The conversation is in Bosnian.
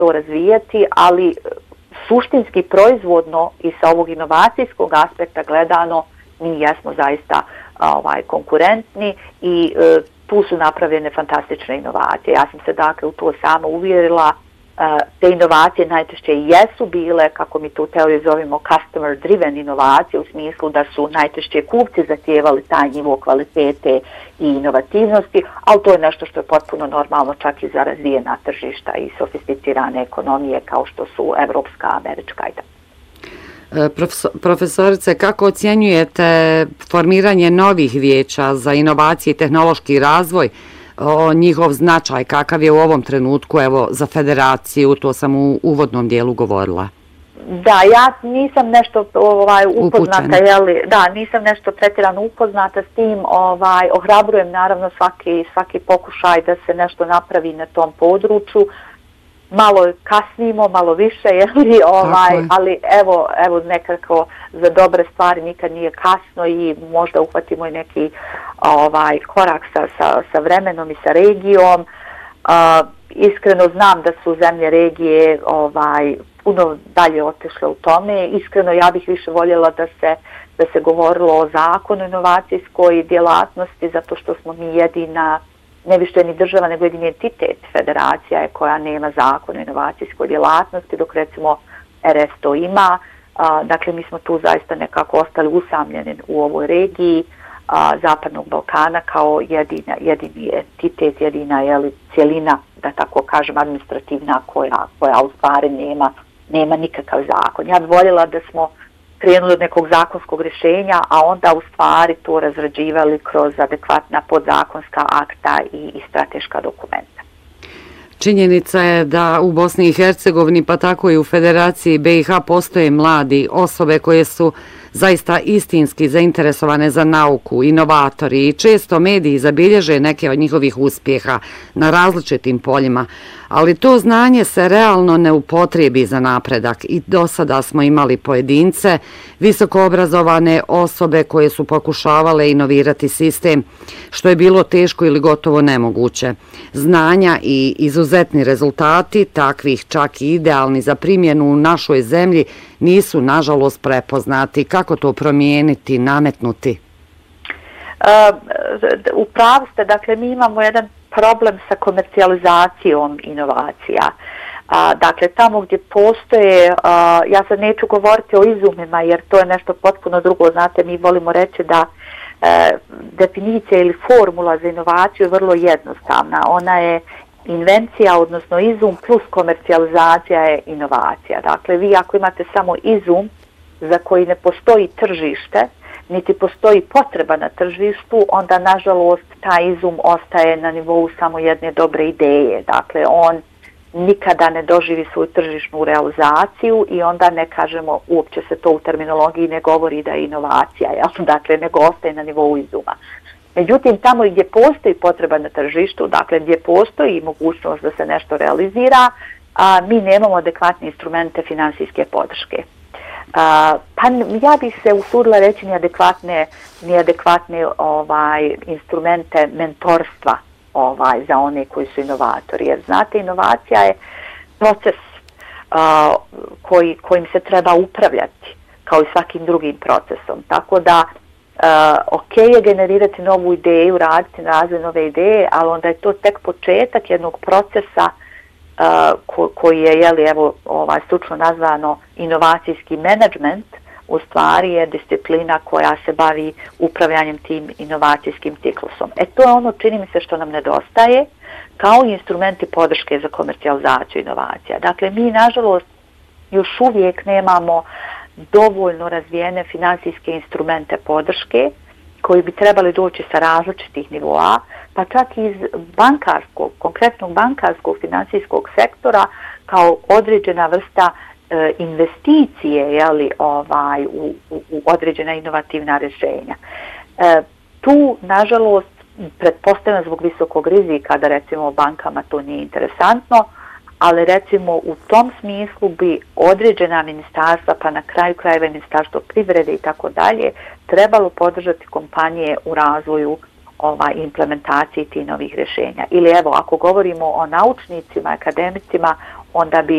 to razvijati, ali suštinski proizvodno i sa ovog inovacijskog aspekta gledano mi jesmo zaista konkurentni i tu su napravljene fantastične inovacije. Ja sam se dakle u to sama uvjerila. Te inovacije najčešće jesu bile, kako mi to u teoriji zovemo, customer driven inovacije, u smislu da su najčešće kupci zahtijevali taj nivo kvalitete i inovativnosti, ali to je nešto što je potpuno normalno čak i za razvijena tržišta i sofisticirane ekonomije kao što su evropska, američka i tako. Profesorice, kako ocjenjujete formiranje novih vijeća za inovacije i tehnološki razvoj, njihov značaj, kakav je u ovom trenutku, evo, za federaciju, to sam u uvodnom dijelu govorila. Da, ja nisam nešto upoznata, nisam nešto pretjerano upoznata s tim, ohrabrujem naravno svaki pokušaj da se nešto napravi na tom području. Malo kasnimo, malo više, ali evo nekako za dobre stvari nikad nije kasno i možda uhvatimo i neki korak sa vremenom i sa regijom. Iskreno znam da su zemlje regije puno dalje otišle u tome. Iskreno ja bih više voljela da se govorilo o zakonu inovacijskoj djelatnosti, zato što smo mi jedina, ne više ni država, nego jedini entitet, federacija je koja nema zakon o inovacijskoj djelatnosti, dok recimo RS to ima. Dakle, mi smo tu zaista nekako ostali usamljeni u ovoj regiji Zapadnog Balkana kao jedini entitet, jedina cjelina, da tako kažem, administrativna koja u stvari nema nikakav zakon. Ja bih voljela da smo krenuli od nekog zakonskog rješenja, a onda u stvari to razrađivali kroz adekvatna podzakonska akta i strateška dokumenta. Činjenica je da u Bosni i Hercegovini, pa tako i u Federaciji BiH, postoje mladi osobe koje su zaista istinski zainteresovane za nauku, inovatori i često mediji zabilježe neke od njihovih uspjeha na različitim poljima, ali to znanje se realno ne upotrijebi za napredak i do sada smo imali pojedince, visoko obrazovane osobe koje su pokušavale inovirati sistem, što je bilo teško ili gotovo nemoguće. Znanja i izuzetni rezultati, takvih čak i idealni za primjenu u našoj zemlji, nisu nažalost prepoznati. Kako to promijeniti, nametnuti? U pravu ste, dakle mi imamo jedan problem sa komercijalizacijom inovacija. Dakle, tamo gdje postoje, ja sad neću govoriti o izumima jer to je nešto potpuno drugo, znate, mi volimo reći da definicija ili formula za inovaciju je vrlo jednostavna. Ona je invencija, odnosno izum plus komercijalizacija je inovacija. Dakle, vi ako imate samo izum za koji ne postoji tržište, niti postoji potreba na tržištu, onda nažalost taj izum ostaje na nivou samo jedne dobre ideje. Dakle, on nikada ne doživi svoju tržišnu realizaciju i onda ne kažemo, uopće se to u terminologiji ne govori da je inovacija, dakle, nego ostaje na nivou izuma. Međutim, tamo gdje postoji potreba na tržištu, dakle gdje postoji mogućnost da se nešto realizira, mi nemamo adekvatne instrumente finansijske podrške. Pa ja bih se usudila reći ni adekvatne instrumente mentorstva za one koji su inovatori. Jer znate, inovacija je proces kojim se treba upravljati, kao i svakim drugim procesom. Tako da ok je generirati novu ideju, raditi na razvoj nove ideje, ali onda je to tek početak jednog procesa koji je, stručno nazvano inovacijski menadžment, u stvari je disciplina koja se bavi upravljanjem tim inovacijskim ciklusom. To je ono, čini mi se, što nam nedostaje, kao i instrumenti podrške za komercijalizaciju inovacija. Dakle, mi, nažalost, još uvijek nemamo dovoljno razvijene finansijske instrumente podrške koji bi trebali doći sa različitih nivoa, pa čak i iz konkretnog bankarskog financijskog sektora kao određena vrsta investicije u određena inovativna rješenja. Tu, nažalost, pretpostavljam zbog visokog rizika da recimo bankama to nije interesantno, ali recimo u tom smislu bi određena ministarstva, pa na kraju krajeva Ministarstvo privrede i tako dalje, trebalo podržati kompanije u razvoju implementaciji tih novih rješenja. Ili evo, ako govorimo o naučnicima, akademicima, onda bi